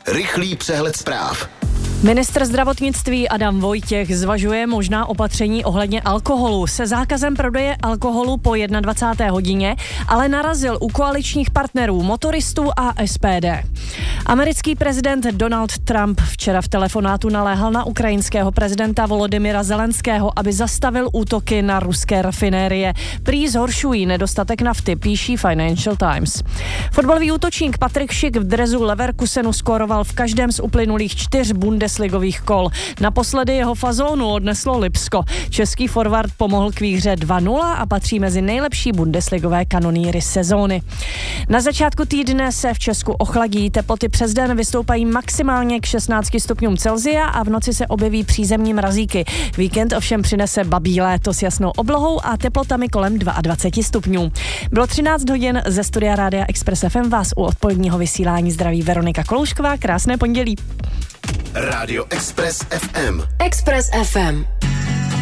Rychlý přehled zpráv. Ministr zdravotnictví Adam Vojtěch zvažuje možná opatření ohledně alkoholu se zákazem prodeje alkoholu po 21. hodině, ale narazil u koaličních partnerů, motoristů a SPD. Americký prezident Donald Trump včera v telefonátu naléhal na ukrajinského prezidenta Volodymyra Zelenského, aby zastavil útoky na ruské rafinérie. Prý zhoršují nedostatek nafty, píší Financial Times. Fotbalový útočník Patrik Schick v dresu Leverkusenu skóroval v každém z uplynulých 4 bundesligových kol. Naposledy jeho fazónu odneslo Lipsko. Český forward pomohl k výhře 2-0 a patří mezi nejlepší bundesligové kanonýry sezóny. Na začátku týdne se v Česku ochladí, teploty přes den vystoupají maximálně k 16 stupňům Celsia a v noci se objeví přízemní mrazíky. Víkend ovšem přinese babí léto s jasnou oblohou a teplotami kolem 22 stupňů. Bylo 13 hodin, ze studia Rádia Express FM vás u odpoledního vysílání zdraví Veronika Koloušková. Krásné pondělí. Rádio Express FM. Express FM.